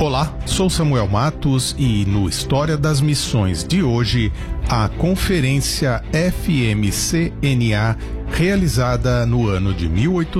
Olá, sou Samuel Matos e no História das Missões de hoje, a Conferência FMCNA realizada no ano de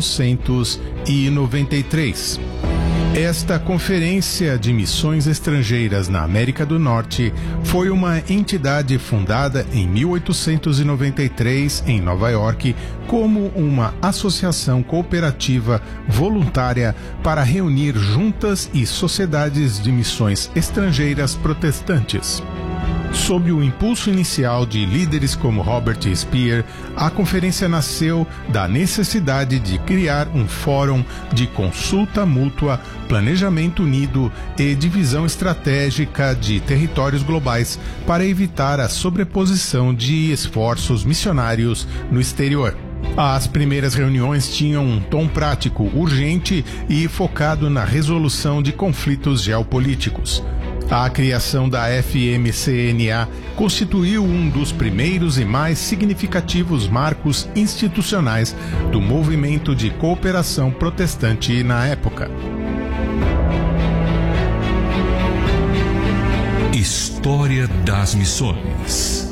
1893. Esta Conferência de Missões Estrangeiras na América do Norte foi uma entidade fundada em 1893 em Nova York como uma associação cooperativa voluntária para reunir juntas e sociedades de missões estrangeiras protestantes. Sob o impulso inicial de líderes como Robert Speer, a conferência nasceu da necessidade de criar um fórum de consulta mútua, planejamento unido e divisão estratégica de territórios globais para evitar a sobreposição de esforços missionários no exterior. As primeiras reuniões tinham um tom prático, urgente e focado na resolução de conflitos geopolíticos. A criação da FMCNA constituiu um dos primeiros e mais significativos marcos institucionais do movimento de cooperação protestante na época. História das Missões.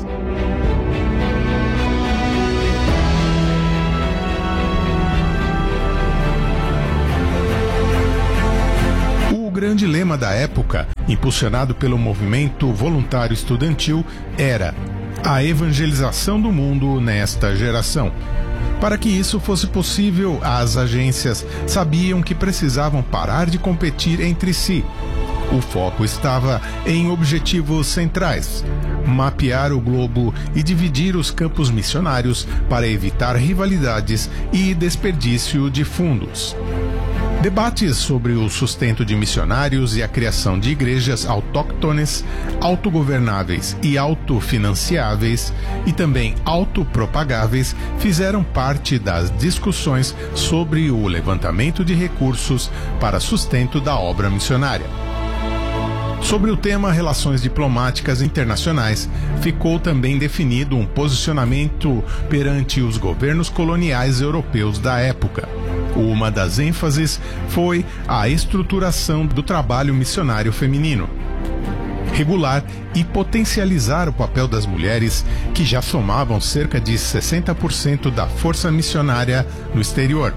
O grande lema da época, impulsionado pelo movimento voluntário estudantil, era a evangelização do mundo nesta geração. Para que isso fosse possível, as agências sabiam que precisavam parar de competir entre si. O foco estava em objetivos centrais: mapear o globo e dividir os campos missionários para evitar rivalidades e desperdício de fundos. Debates sobre o sustento de missionários e a criação de igrejas autóctones, autogovernáveis e autofinanciáveis, e também autopropagáveis, fizeram parte das discussões sobre o levantamento de recursos para sustento da obra missionária. Sobre o tema Relações Diplomáticas Internacionais, ficou também definido um posicionamento perante os governos coloniais europeus da época. Uma das ênfases foi a estruturação do trabalho missionário feminino. Regular e potencializar o papel das mulheres, que já somavam cerca de 60% da força missionária no exterior.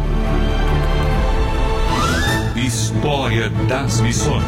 História das Missões.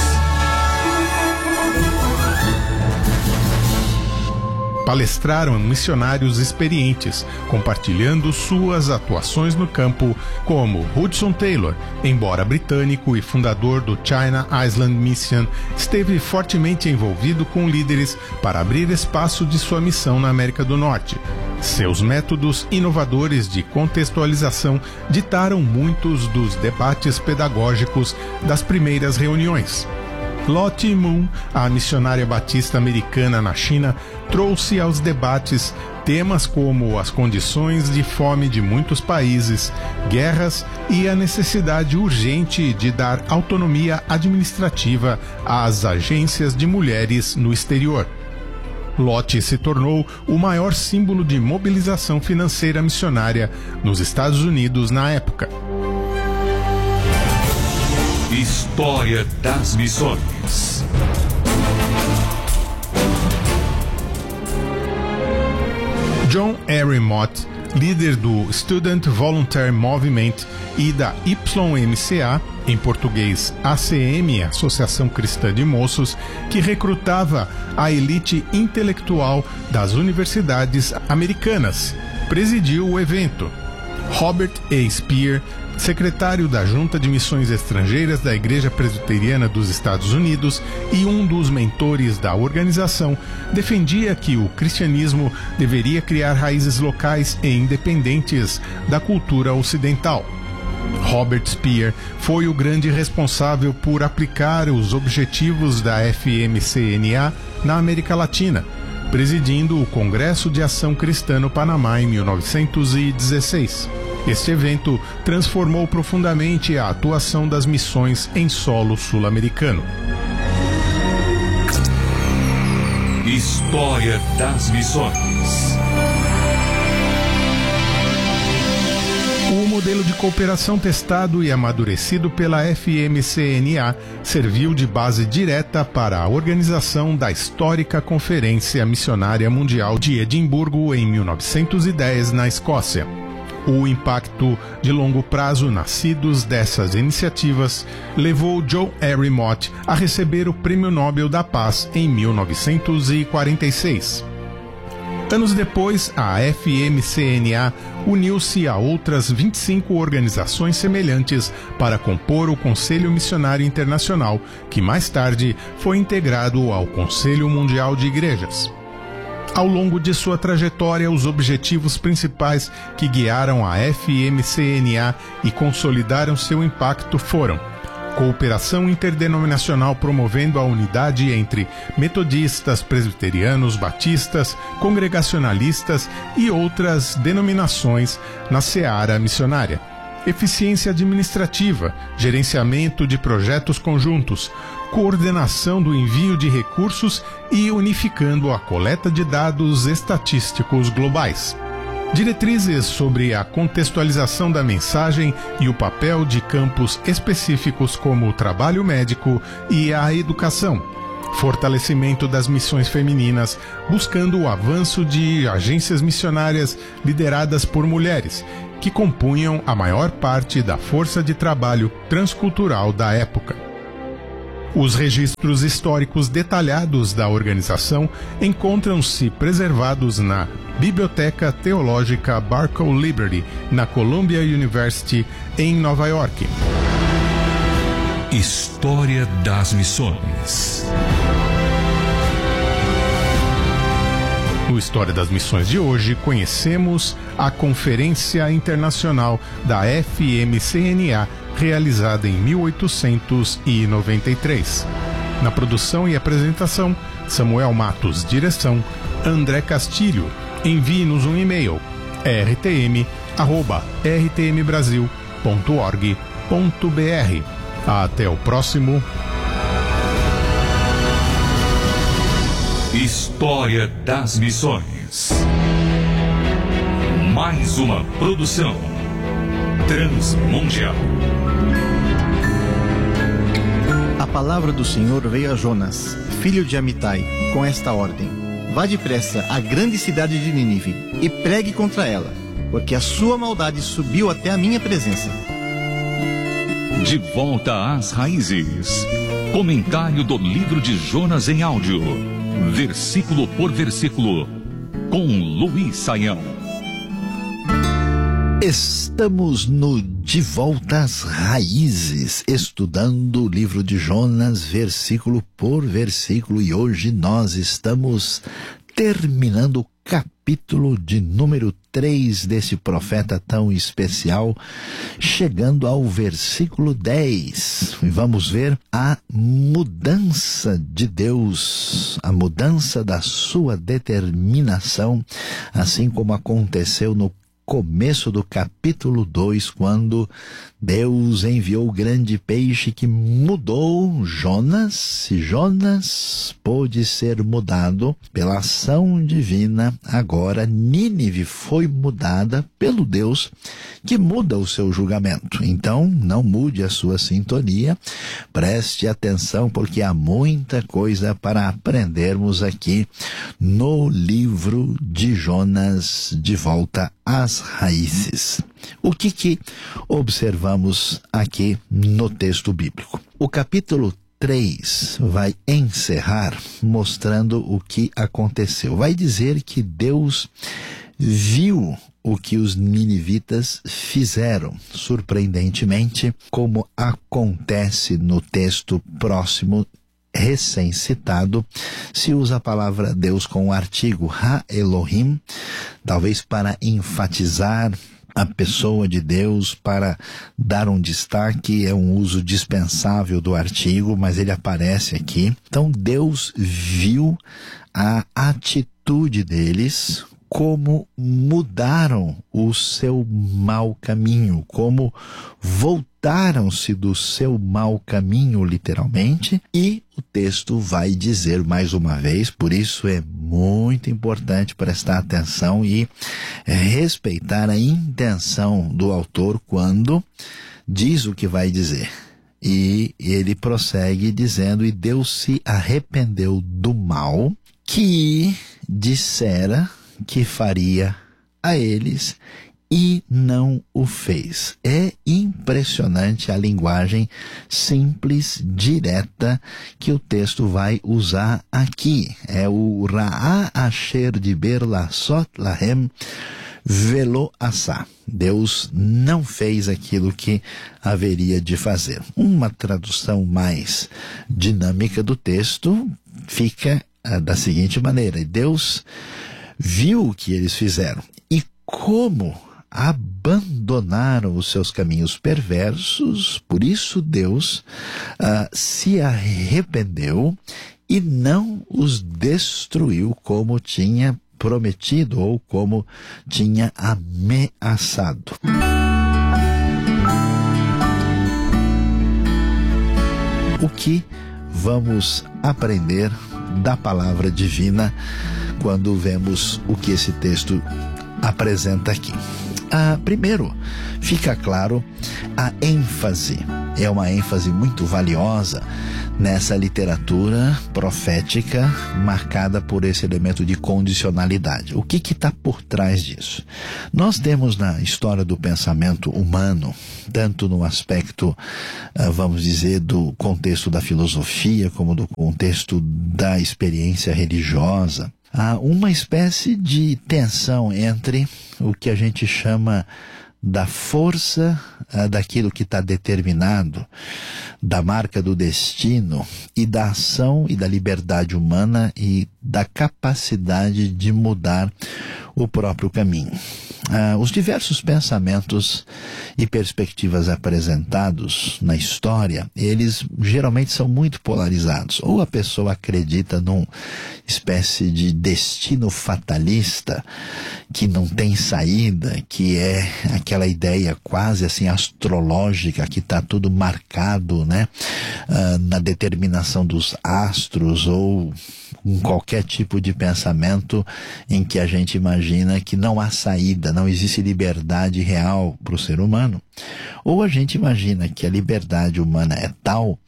Palestraram missionários experientes, compartilhando suas atuações no campo, como Hudson Taylor, embora britânico e fundador do China Island Mission, esteve fortemente envolvido com líderes para abrir espaço de sua missão na América do Norte. Seus métodos inovadores de contextualização ditaram muitos dos debates pedagógicos das primeiras reuniões. Lottie Moon, a missionária batista americana na China, trouxe aos debates temas como as condições de fome de muitos países, guerras e a necessidade urgente de dar autonomia administrativa às agências de mulheres no exterior. Lottie se tornou o maior símbolo de mobilização financeira missionária nos Estados Unidos na época. História das Missões. John Henry Mott, líder do Student Voluntary Movement e da YMCA, em português ACM, Associação Cristã de Moços, que recrutava a elite intelectual das universidades americanas, presidiu o evento. Robert A. Speer, secretário da Junta de Missões Estrangeiras da Igreja Presbiteriana dos Estados Unidos e um dos mentores da organização, defendia que o cristianismo deveria criar raízes locais e independentes da cultura ocidental. Robert Speer foi o grande responsável por aplicar os objetivos da FMCNA na América Latina, presidindo o Congresso de Ação Cristã no Panamá em 1916. Este evento transformou profundamente a atuação das missões em solo sul-americano. História das Missões. O modelo de cooperação testado e amadurecido pela FMCNA serviu de base direta para a organização da histórica Conferência Missionária Mundial de Edimburgo em 1910 na Escócia. O impacto de longo prazo nascidos dessas iniciativas levou Joe Henry Mott a receber o Prêmio Nobel da Paz em 1946. Anos depois, a FMCNA uniu-se a outras 25 organizações semelhantes para compor o Conselho Missionário Internacional, que mais tarde foi integrado ao Conselho Mundial de Igrejas. Ao longo de sua trajetória, os objetivos principais que guiaram a FMCNA e consolidaram seu impacto foram: cooperação interdenominacional promovendo a unidade entre metodistas, presbiterianos, batistas, congregacionalistas e outras denominações na seara missionária. Eficiência administrativa, gerenciamento de projetos conjuntos, coordenação do envio de recursos e unificando a coleta de dados estatísticos globais. Diretrizes sobre a contextualização da mensagem e o papel de campos específicos como o trabalho médico e a educação. Fortalecimento das missões femininas, buscando o avanço de agências missionárias lideradas por mulheres, que compunham a maior parte da força de trabalho transcultural da época. Os registros históricos detalhados da organização encontram-se preservados na Biblioteca Teológica Barclay Library, na Columbia University, em Nova York. História das Missões. No História das Missões de hoje, conhecemos a Conferência Internacional da FMCNA, realizada em 1893. Na produção e apresentação, Samuel Matos. Direção, André Castilho. Envie-nos um e-mail, rtm@rtmbrasil.org.br. Até o próximo. História das Missões. Mais uma produção transmundial. A palavra do Senhor veio a Jonas, filho de Amitai, com esta ordem: vá depressa à grande cidade de Nínive e pregue contra ela, porque a sua maldade subiu até a minha presença. De volta às raízes. Comentário do livro de Jonas em áudio, versículo por versículo, com Luiz Saião. Estamos no De Volta às Raízes, estudando o livro de Jonas, versículo por versículo, e hoje nós estamos terminando o capítulo de número 3 desse profeta tão especial, chegando ao versículo 10. E vamos ver a mudança de Deus, a mudança da sua determinação, assim como aconteceu no começo do capítulo 2, quando Deus enviou o grande peixe que mudou Jonas. E Jonas pôde ser mudado pela ação divina. Agora Nínive foi mudada pelo Deus que muda o seu julgamento. Então não mude a sua sintonia, preste atenção, porque há muita coisa para aprendermos aqui no livro de Jonas, De Volta às Raízes. O que observamos aqui no texto bíblico? O capítulo 3 vai encerrar mostrando o que aconteceu. Vai dizer que Deus viu o que os ninivitas fizeram. Surpreendentemente, como acontece no texto próximo, recém-citado, se usa a palavra Deus com o artigo Ha-Elohim, talvez para enfatizar a pessoa de Deus, para dar um destaque. É um uso dispensável do artigo, mas ele aparece aqui. Então Deus viu a atitude deles como mudaram o seu mau caminho, como voltaram-se do seu mau caminho, literalmente, e o texto vai dizer mais uma vez, por isso é muito importante prestar atenção e respeitar a intenção do autor quando diz o que vai dizer. E ele prossegue dizendo, e Deus se arrependeu do mal que dissera que faria a eles e não o fez. É impressionante a linguagem simples, direta, que o texto vai usar aqui. É o Ra'a asher diber lasot lahem velo asá. Deus não fez aquilo que haveria de fazer. Uma tradução mais dinâmica do texto fica da seguinte maneira: Deus viu o que eles fizeram e como abandonaram os seus caminhos perversos, por isso Deus se arrependeu e não os destruiu como tinha prometido ou como tinha ameaçado. O que vamos aprender da palavra divina quando vemos o que esse texto apresenta aqui? Primeiro, fica claro a ênfase. É uma ênfase muito valiosa nessa literatura profética marcada por esse elemento de condicionalidade. O que está por trás disso? Nós temos na história do pensamento humano, tanto no aspecto, vamos dizer, do contexto da filosofia, como do contexto da experiência religiosa, há uma espécie de tensão entre o que a gente chama da força daquilo que está determinado, da marca do destino e da ação e da liberdade humana e da capacidade de mudar o próprio caminho. Os diversos pensamentos e perspectivas apresentados na história, eles geralmente são muito polarizados. Ou a pessoa acredita numa espécie de destino fatalista que não tem saída, que é aquela ideia quase assim astrológica, que está tudo marcado, né, na determinação dos astros, ou em qualquer tipo de pensamento em que a gente imagina que não há saída, não existe liberdade real para o ser humano. Ou a gente imagina que a liberdade humana é tal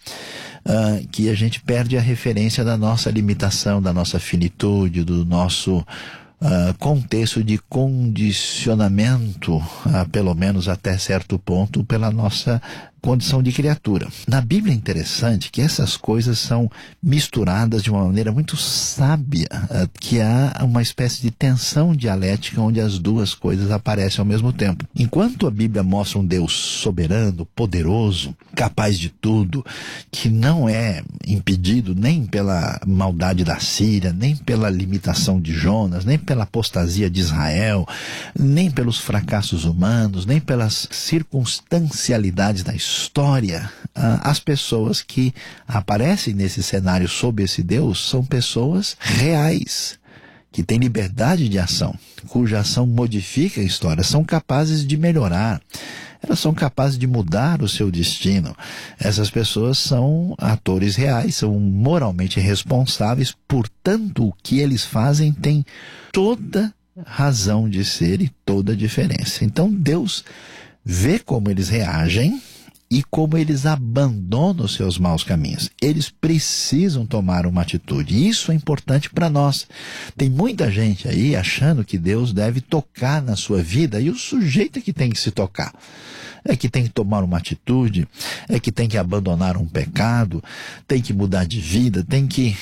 que a gente perde a referência da nossa limitação, da nossa finitude, do nosso contexto de condicionamento, pelo menos até certo ponto, pela nossa condição de criatura. Na Bíblia é interessante que essas coisas são misturadas de uma maneira muito sábia, que há uma espécie de tensão dialética onde as duas coisas aparecem ao mesmo tempo. Enquanto a Bíblia mostra um Deus soberano, poderoso, capaz de tudo, que não é impedido nem pela maldade da Síria, nem pela limitação de Jonas, nem pela apostasia de Israel, nem pelos fracassos humanos, nem pelas circunstancialidades da história, as pessoas que aparecem nesse cenário sob esse Deus são pessoas reais, que têm liberdade de ação, cuja ação modifica a história, são capazes de melhorar, elas são capazes de mudar o seu destino. Essas pessoas são atores reais, são moralmente responsáveis, portanto o que eles fazem tem toda razão de ser e toda a diferença. Então Deus vê como eles reagem e como eles abandonam os seus maus caminhos. Eles precisam tomar uma atitude. Isso é importante para nós. Tem muita gente aí achando que Deus deve tocar na sua vida, e o sujeito é que tem que se tocar. É que tem que tomar uma atitude, é que tem que abandonar um pecado, tem que mudar de vida, tem que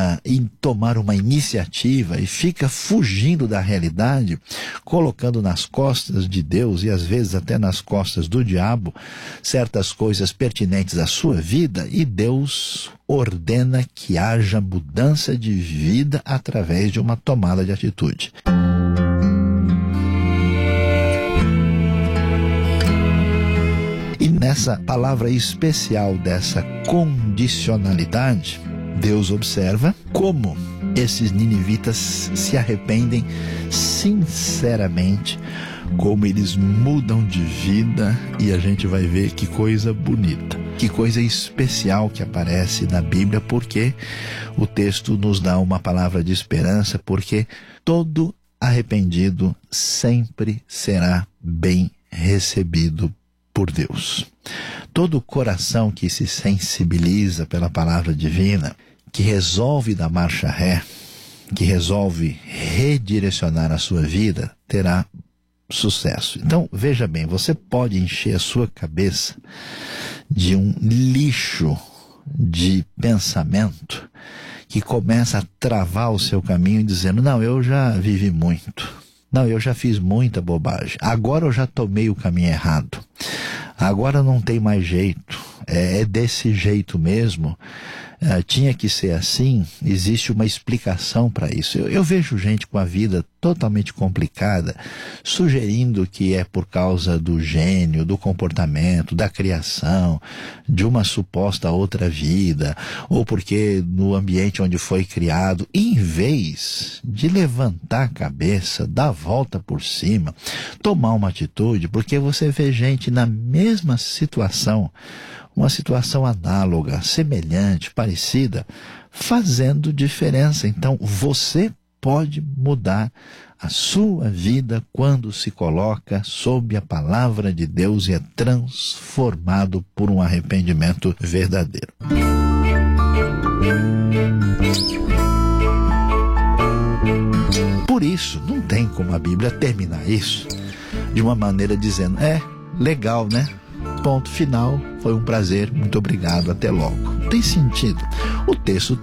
tomar uma iniciativa, e fica fugindo da realidade, colocando nas costas de Deus e às vezes até nas costas do diabo certas coisas pertinentes à sua vida, e Deus ordena que haja mudança de vida através de uma tomada de atitude. E nessa palavra especial dessa condicionalidade, Deus observa como esses ninivitas se arrependem sinceramente, como eles mudam de vida, e a gente vai ver que coisa bonita, que coisa especial que aparece na Bíblia, porque o texto nos dá uma palavra de esperança, porque todo arrependido sempre será bem recebido por Deus. Todo coração que se sensibiliza pela palavra divina, que resolve dar marcha ré, que resolve redirecionar a sua vida, terá sucesso. Então, veja bem, você pode encher a sua cabeça de um lixo de pensamento que começa a travar o seu caminho dizendo: não, eu já vivi muito, não, eu já fiz muita bobagem, agora eu já tomei o caminho errado, agora não tem mais jeito, é desse jeito mesmo, tinha que ser assim, existe uma explicação para isso. Eu vejo gente com a vida totalmente complicada, sugerindo que é por causa do gênio, do comportamento, da criação, de uma suposta outra vida, ou porque no ambiente onde foi criado, em vez de levantar a cabeça, dar a volta por cima, tomar uma atitude, porque você vê gente na mesma situação, uma situação análoga, semelhante, parecida, fazendo diferença. Então, você pode mudar a sua vida quando se coloca sob a palavra de Deus e é transformado por um arrependimento verdadeiro. Por isso, não tem como a Bíblia terminar isso de uma maneira dizendo: legal, né? Ponto final, foi um prazer, muito obrigado, até logo. Não tem sentido. O texto